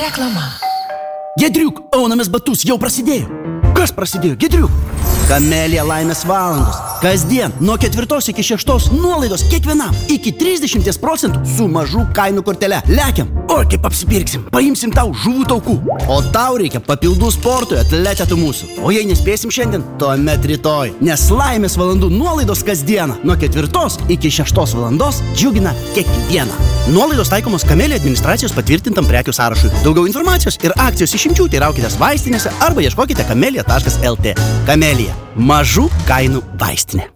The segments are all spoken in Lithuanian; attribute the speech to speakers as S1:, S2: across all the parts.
S1: Reklama.
S2: Giedriuk, aunamės batus jau prasidėjo. Kas prasidėjo, Giedriuk? Kamelija laimės valandos. Kasdien nuo 4 iki 6 nuolaidos kiekvienam iki 30% su mažų kainų kortele. Lekiam, o kaip apsipirksim, paimsim tau žuvų taukų. O tau reikia papildų sportui, atletetų mūsų. O jei nespėsim šiandien, tuomet rytoj. Nes laimės valandų nuolaidos kasdieną nuo 4 iki 6 valandos džiugina kiekvieną. Nuolaidos taikomos Kamelija administracijos patvirtintam prekių sąrašui. Daugiau informacijos ir akcijos išimčių teiraukitės vaistinėse arba ieškokite kamelija.lt. Kamelija. Mažų kainų vaistinė.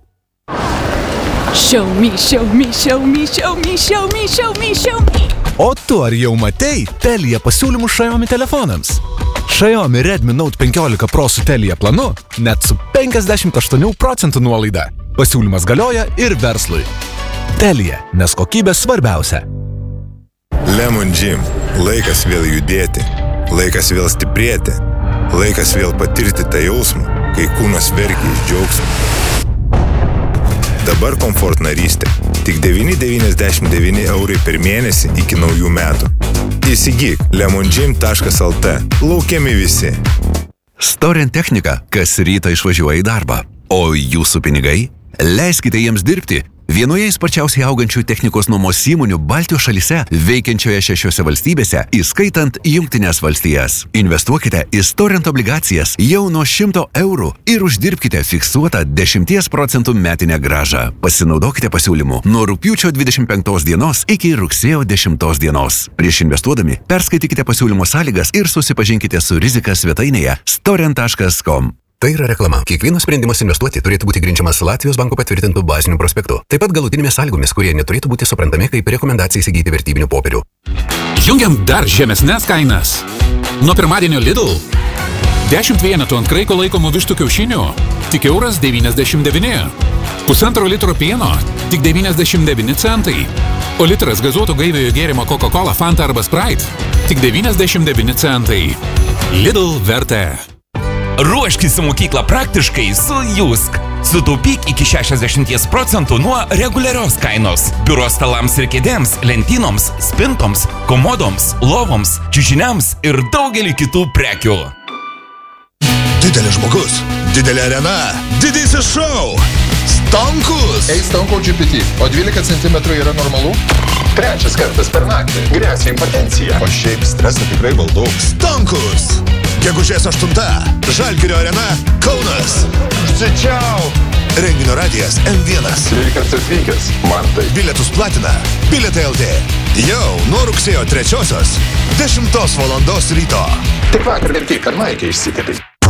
S1: Show me, show me, show me, show me, show me, show me, show me.
S3: O tu ar jau matei Telia pasiūlymus Xiaomi telefonams? Xiaomi Redmi Note 15 Pro su Telia planu net su 58% nuolaida. Pasiūlymas galioja ir verslui. Telia, nes kokybė svarbiausia.
S4: Lemon Gym. Laikas vėl judėti. Laikas vėl stiprėti. Laikas vėl patirti tą jausmą, kai kūnas verkia iš džiaugsmo. Dabar komfort narystė. Tik 9,99 € per mėnesį iki naujų metų. Įsigyk lemongym.lt. Laukiami visi.
S5: Storent technika, kas rytą išvažiuoja į darbą. O jūsų pinigai? Leiskite jiems dirbti. Vienoje sparčiausiai augančių technikos nuomos įmonių Baltijos šalyse, veikiančioje 6 valstybėse, įskaitant Jungtines valstijas. Investuokite į Storent obligacijas jau nuo 100 € ir uždirbkite fiksuotą 10% metinę grąžą. Pasinaudokite pasiūlymu nuo rugpjūčio 25 dienos iki rugsėjo 10 dienos. Prieš investuodami perskaitykite pasiūlymo sąlygas ir susipažinkite su rizika svetainėje storent.com.
S6: Tai yra reklama. Kiekvienas sprendimas investuoti turėtų būti grindžiamas Latvijos banko patvirtintų bazinių prospektų. Taip pat galutinėmis sąlygomis, kurie neturėtų būti suprantami kaip rekomendacija įsigyti vertybinių popierių.
S7: Jungiam dar žemesnes kainas. Nuo pirmadienio Lidl 10 vienetų ant kraiko laikomų vištų kiaušinių tik €1,99. Pusantro litro pieno tik 99 centai. O litras gazuoto gaiviojo gėrimo Coca-Cola, Fanta arba Sprite tik 99 centai. Lidl vertė.
S8: Ruoškis į mokyklą praktiškai su Jusk. Sutaupyk iki 60% nuo reguliarios kainos. Biuro stalams ir kėdėms, lentynoms, spintoms, komodoms, lovoms, čiužiniams ir daugelį kitų prekių.
S9: Didelis žmogus, didelė arena, didysis šou. Stankus.
S10: Stanko GPT. O 12 cm yra normalu? 3 kartas per naktį. Gresia impotencija.
S9: O šiaip stresą tikrai valdau. Stankus. Gegužės 8. Žalgirio arena, Kaunas.
S10: Užsičiau.
S9: Renginio radijas M1.
S10: 12 kartų atvykęs. Man tai.
S9: Bilietus platina Bilietai LT. Jau nuo rugsėjo 3 10 valandos ryto.
S10: Tik vakar kaip tik, kad Maikė išsitepė.